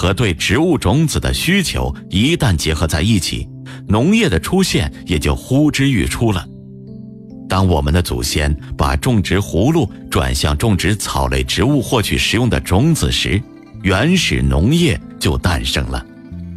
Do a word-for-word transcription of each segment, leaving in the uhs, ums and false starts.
和对植物种子的需求一旦结合在一起，农业的出现也就呼之欲出了。当我们的祖先把种植葫芦转向种植草类植物获取食用的种子时，原始农业就诞生了。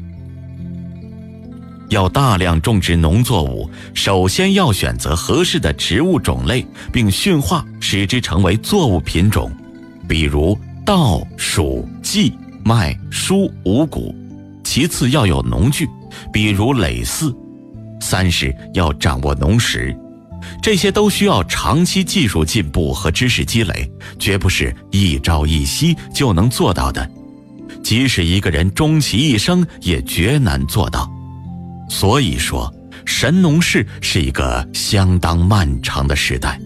要大量种植农作物，首先要选择合适的植物种类，并驯化使之成为作物品种，比如稻、黍、稷、麦、菽、五谷。其次要有农具，比如耒耜。三是要掌握农时，这些都需要长期技术进步和知识积累，绝不是一朝一夕就能做到的。即使一个人终其一生也绝难做到。所以说，神农氏是一个相当漫长的时代。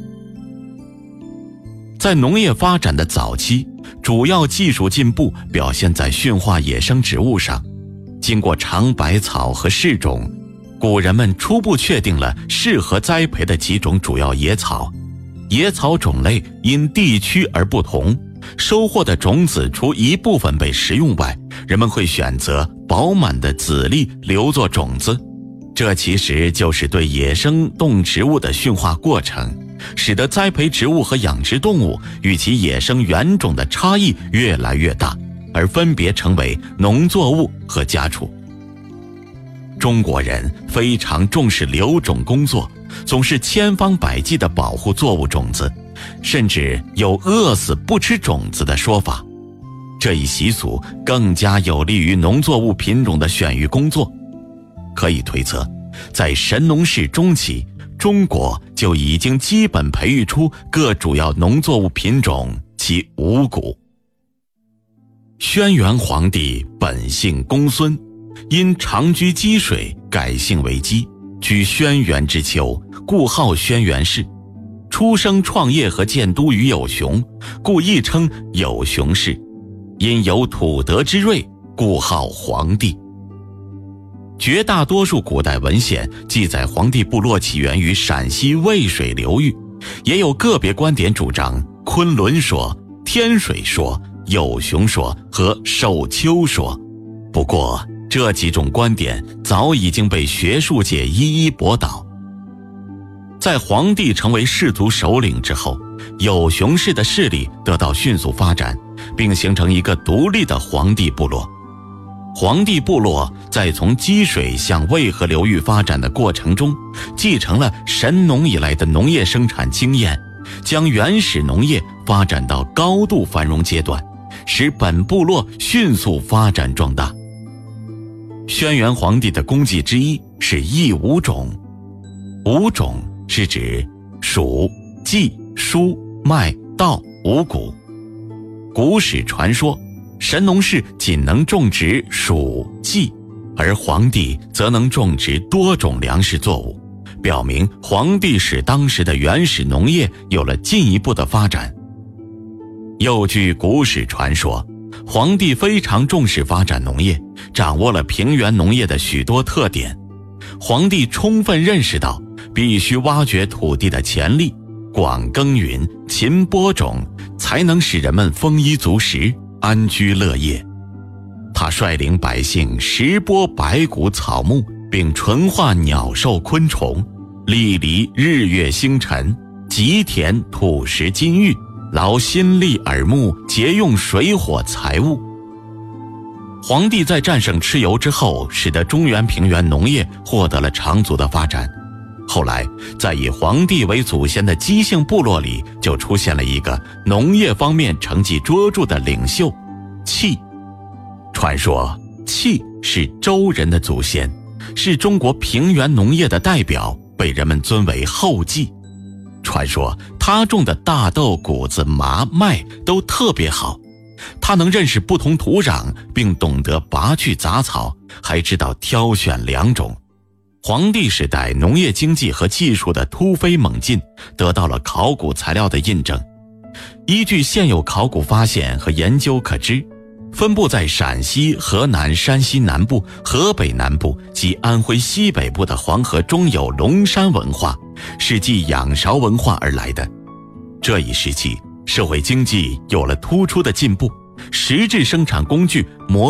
在农业发展的早期，主要技术进步表现在驯化野生植物上。经过尝百草和试种，古人们初步确定了适合栽培的几种主要野草。野草种类因地区而不同，收获的种子除一部分被食用外，人们会选择饱满的籽粒留作种子。这其实就是对野生动植物的驯化过程，使得栽培植物和养殖动物与其野生原种的差异越来越大，而分别成为农作物和家畜。中国人非常重视留种工作，总是千方百计地保护作物种子，甚至有饿死不吃种子的说法。这一习俗更加有利于农作物品种的选育工作。可以推测，在神农氏中期，中国就已经基本培育出各主要农作物品种及五谷。轩辕皇帝本姓公孙，因长居积水，改姓为姬，居轩辕之丘，故号轩辕氏。出生创业和建都于有熊，故亦称有熊氏。因有土德之瑞，故号黄帝。绝大多数古代文献记载黄帝部落起源于陕西渭水流域，也有个别观点主张昆仑说、天水说、有熊说和寿丘说。不过这几种观点早已经被学术界一一驳倒。在黄帝成为氏族首领之后，有熊氏的势力得到迅速发展，并形成一个独立的黄帝部落。黄帝部落在从积水向渭河流域发展的过程中，继承了神农以来的农业生产经验，将原始农业发展到高度繁荣阶段，使本部落迅速发展壮大。轩辕皇帝的功绩之一是易五种。五种是指黍、稷、菽、麦、稻、五谷。古史传说，神农氏仅能种植黍、稷，而黄帝则能种植多种粮食作物，表明黄帝使当时的原始农业有了进一步的发展。又据古史传说，黄帝非常重视发展农业，掌握了平原农业的许多特点。黄帝充分认识到必须挖掘土地的潜力，广耕耘，勤播种，才能使人们丰衣足食，安居乐业。他率领百姓食播百谷草木，并纯化鸟兽昆虫，历离日月星辰，吉田土石金玉，劳心力耳目，节用水火财物。黄帝在战胜蚩尤之后，使得中原平原农业获得了长足的发展。后来在以黄帝为祖先的姬姓部落里，就出现了一个农业方面成绩卓著的领袖契。传说契是周人的祖先，是中国平原农业的代表，被人们尊为后稷。传说他种的大豆、谷子、麻、麦都特别好，他能认识不同土壤，并懂得拔去杂草，还知道挑选良种。黄帝时代农业经济和技术的突飞猛进，得到了考古材料的印证。依据现有考古发现和研究可知，分布在陕西、河南、山西南部、河北南部及安徽西北部的黄河中有龙山文化，是继仰韶文化而来的。这一时期，社会经济有了突出的进步，实质生产工具模